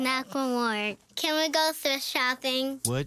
Not gonna work. Can we go thrift shopping? What?